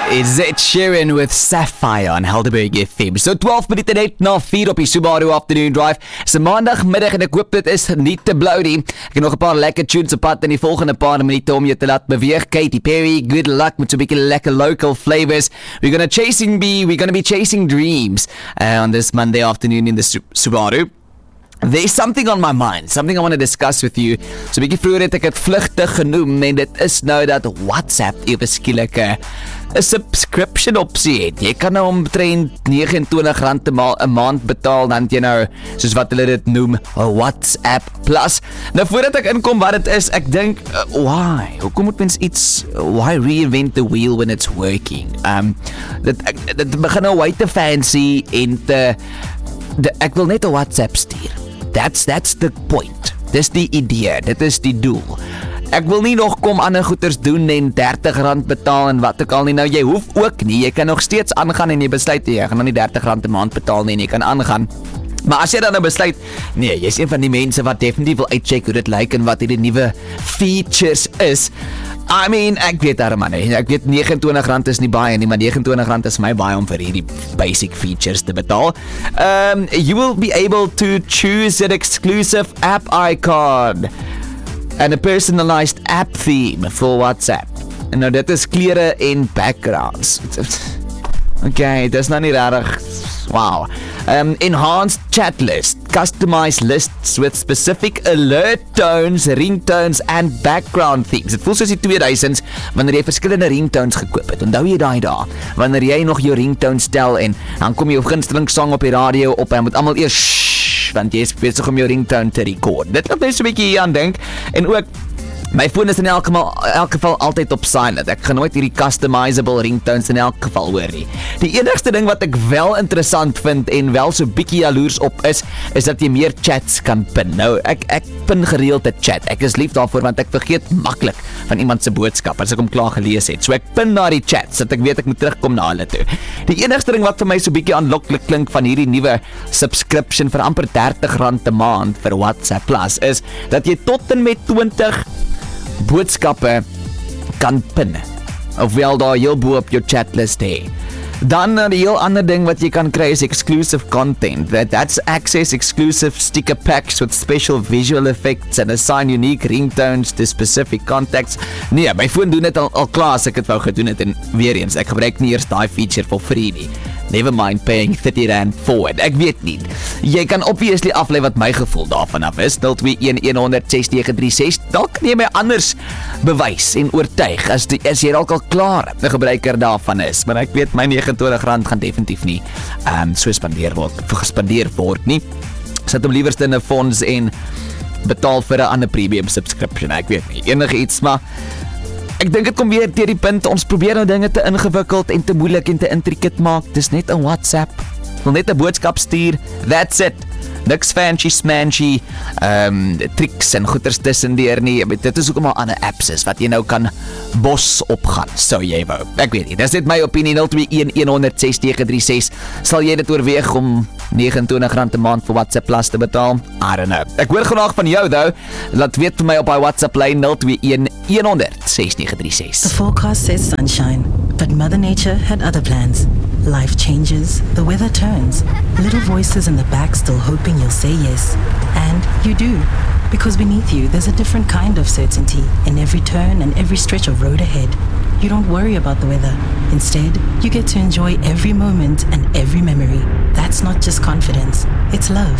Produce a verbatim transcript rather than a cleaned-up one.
Is it Sheeran with Sapphire on Helderberg F M? So twaalf minute net na vier op die Subaru Afternoon Drive. Is 'n maandagmiddag en ek hoop dit is nie te blou nie. Ek het nog 'n paar lekker tunes op pad in die volgende paar minute om jou te laat beweeg. Katy Perry, good luck met so 'n bietjie lekker local flavors. We're gonna chasing be, we're gonna be chasing dreams uh, on this Monday afternoon in the Su- Subaru. There's something on my mind, something I want to discuss with you. So 'n bietjie vroeër het ek dit vlugtig genoem en dit is nou dat WhatsApp ewe skielik 'n subscription opsie het. Jy kan nou omtrent vyf eenentwintig rand 'n ma- maand betaal, dan jy nou soos wat hulle dit noem, 'n WhatsApp Plus. Nou voordat ek inkom wat dit is, ek dink uh, why? Hoekom moet mens iets why reinvent the wheel when it's working? Um dit ek, dit begin nou way te fancy en te de, ek wil net 'n WhatsApp stuur. That's that's the point. Dis die idee, dit is die doel. Ek wil nie nog kom ander goeders doen en dertig rand betaal en wat ook al nie. Nou jy hoef ook nie, jy kan nog steeds aangaan en jy besluit jy gaan nou nie dertig rand 'n maand betaal nie en jy kan aangaan. Maar as jy dan nou besluit, nee, jy's een van die mense wat definitief wil uitcheck hoe dit lyk en wat hierdie nuwe features is. I mean, ek weet daar man, ek weet vyf eenentwintig rand is nie baie nie, maar vyf eenentwintig rand is my baie om vir hierdie basic features te betaal. Um, you will be able to choose an exclusive app icon and a personalized app theme for WhatsApp. En nou dit is kleure en backgrounds. Okay, dis nou nie rarig. Wow. Um, enhanced chat list, customized lists with specific alert tones, ringtones and background themes. Dit voel soos die tweeduisends wanneer jy verskillende ringtones gekoop het. Onthou jy daai dae wanneer jy nog jou ringtone stel en dan kom jou gunsteling song op die radio op en jy moet almal eers shh, want jy is besig om jou ringtone te record. Dit laat my so 'n bietjie hier aan dink en ook my foon is in elk geval, elk geval altyd op silent. Ek gaan nooit hierdie customizable ringtones in elk geval hoor nie. Die enigste ding wat ek wel interessant vind en wel so bietjie jaloers op is, is dat jy meer chats kan pin. Nou, ek ek pin gereeld 'n chat. Ek is lief daarvoor want ek vergeet maklik van iemand se boodskap as ek hom klaar gelees het. So ek pin na die chats sodat ek weet ek moet terugkom na hulle toe. Die enigste ding wat vir my so bietjie aanloklik klink van hierdie nuwe subscription vir amper dertig rand 'n maand vir WhatsApp Plus is dat jy tot en met twintig boodskappe kan pin of wel daar heel bo op jou chatlist hê. Dan 'n heel ander ding wat jy kan kry is exclusive content. That that's access exclusive sticker packs with special visual effects and assign unique ringtones to specific contacts. Nee, my foon doen dit al, al klaar as ek dit wou gedoen het en weer eens, ek gebruik nie eers daai feature for free nie. Never mind paying thirty rand forward. Ek weet nie. Jy kan obviously aflei wat my gevoel daarvan af is. nul twee een een honderd ses nege drie ses. Dalk kan jy my anders bewys en oortuig as die, as jy dalk al klaar 'n gebruiker daarvan is. Maar ek weet my vyf eenentwintig rand gaan definitief nie um, so spandeer word, gespandeer word nie. Sit hom liewerste in 'n fonds en betaal vir 'n ander premium subscription. Ek weet nie. Enige iets, maar ek dink dit kom weer deur die punt, ons probeer nou dinge te ingewikkeld en te moeilik en te intricate maak. Dis net 'n WhatsApp. Wil net 'n boodskap stuur. That's it. Niks fancy smancy um, tricks en goeters tussendeur nie. Dit is ook allemaal ander apps is wat jy nou kan bos opgaan, sou jy wou. Ek weet nie, dis net my opinie. nul twee een een honderd ses nege drie ses. Sal jy dit oorweeg om vyf eenentwintig rand 'n maand vir WhatsApp Plus te betaal? I don't know. Ek hoor graag van jou though. Laat weet vir my op my WhatsApp lyn nul twee een een honderd ses nege drie ses. The forecast says sunshine, but Mother Nature had other plans. Life changes, the weather turns. Little voices in the back still hoping you'll say yes. And you do. Because beneath you, there's a different kind of certainty in every turn and every stretch of road ahead. You don't worry about the weather. Instead, you get to enjoy every moment and every memory. That's not just confidence, it's love.